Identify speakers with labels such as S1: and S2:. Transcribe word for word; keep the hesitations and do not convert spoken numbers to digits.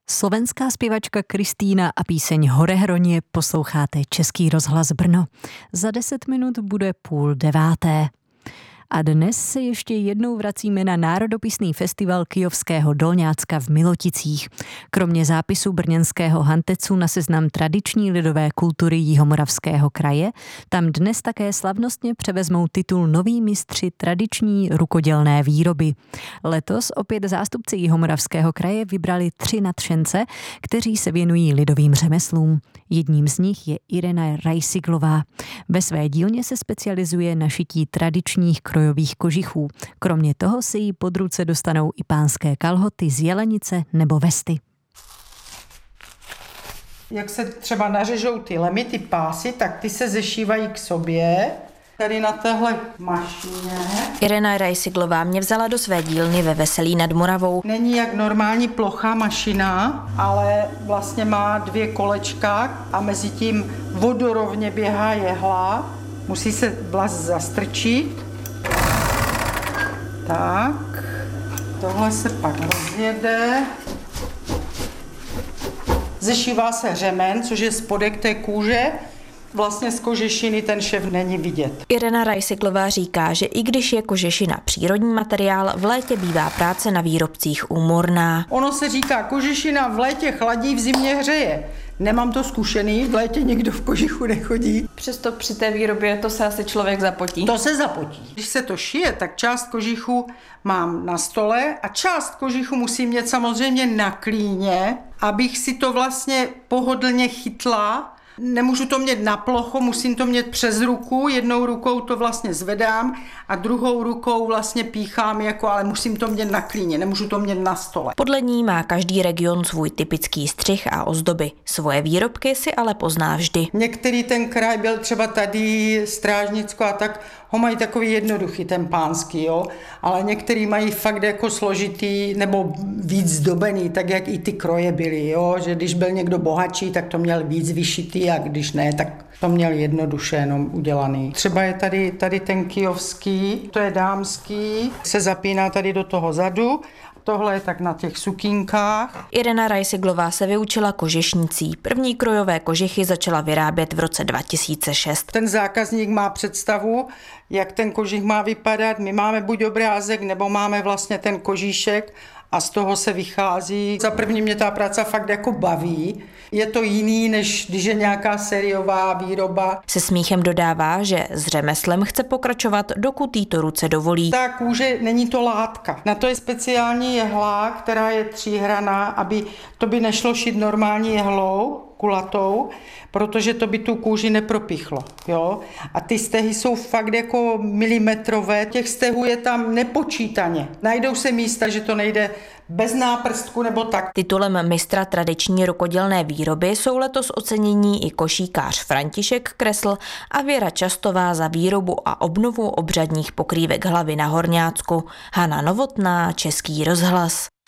S1: Slovenská zpěvačka Kristýna a píseň Horehronie, posloucháte Český rozhlas Brno. Za deset minut bude půl deváté. A dnes se ještě jednou vracíme na národopisný festival Kyjovského Dolňácka v Miloticích. Kromě zápisu brněnského Hantecu na seznam tradiční lidové kultury Jihomoravského kraje, tam dnes také slavnostně převezmou titul noví mistři tradiční rukodělné výroby. Letos opět zástupci Jihomoravského kraje vybrali tři nadšence, kteří se věnují lidovým řemeslům. Jedním z nich je Irena Rajsiglová. Ve své dílně se specializuje na šití tradičních krojových kožichů. Kromě toho se jí pod ruce dostanou i pánské kalhoty z jelenice nebo vesty.
S2: Jak se třeba nařežou ty lemy, ty pásy, tak ty se zešívají k sobě. Tady na téhle mašině.
S3: Irena Rajsiglová mě vzala do své dílny ve Veselí nad Moravou.
S2: Není jak normální plochá mašina, ale vlastně má dvě kolečka a mezi tím vodorovně běhá jehla. Musí se vlas zastrčit. Tak, tohle se pak rozjede. Zešívá se řemen, což je spodek té kůže. Vlastně z kožešiny ten šev není vidět.
S3: Irena Rajsiglová říká, že i když je kožešina přírodní materiál, v létě bývá práce na výrobcích úmorná.
S2: Ono se říká, kožešina v létě chladí, v zimě hřeje. Nemám to zkušený, v létě nikdo v kožichu nechodí.
S3: Přesto při té výrobě to se asi člověk zapotí.
S2: To se zapotí. Když se to šije, tak část kožichu mám na stole a část kožichu musím mít samozřejmě na klíně, abych si to vlastně pohodlně chytla. Nemůžu to mít na plochu, musím to mít přes ruku, jednou rukou to vlastně zvedám a druhou rukou vlastně píchám, jako, ale musím to mít na klíně, nemůžu to mít na stole.
S3: Podle ní má každý region svůj typický střih a ozdoby. Svoje výrobky si ale pozná vždy.
S2: Některý ten kraj byl třeba tady Strážnicko a tak ho mají takový jednoduchý, ten pánský, jo, ale některý mají fakt jako složitý nebo víc zdobený, tak jak i ty kroje byly, jo, že když byl někdo bohatší, tak to měl víc vyšitý a když ne, tak to měl jednoduše jenom udělaný. Třeba je tady, tady ten kyjovský, to je dámský, se zapíná tady do toho zadu. Tohle je tak na těch sukínkách.
S3: Irena Rajsiglová se vyučila kožešnicí. První krojové kožichy začala vyrábět v roce dva tisíce šest.
S2: Ten zákazník má představu, jak ten kožich má vypadat. My máme buď obrázek, nebo máme vlastně ten kožíšek a z toho se vychází. Za první mě ta práce fakt jako baví. Je to jiný, než když je nějaká sériová výroba.
S3: Se smíchem dodává, že s řemeslem chce pokračovat, dokud jí to ruce dovolí.
S2: Ta kůže není to látka. Na to je speciální jehla, která je tříhraná, aby to by nešlo šít normální jehlou, kulatou, protože to by tu kůži nepropichlo. Jo? A ty stehy jsou fakt jako milimetrové. Těch stehů je tam nepočítaně. Najdou se místa, že to nejde bez náprstku nebo tak.
S3: Titulem mistra tradiční rukodělné výroby jsou letos ocenění i košíkář František Kresl a Věra Častová za výrobu a obnovu obřadních pokrývek hlavy na Horňácku. Hana Novotná, Český rozhlas.